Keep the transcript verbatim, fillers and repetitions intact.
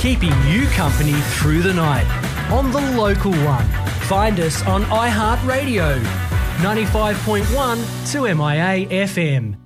keeping you company through the night on The Local One. Find us on iHeartRadio, ninety-five point one to M I A F M.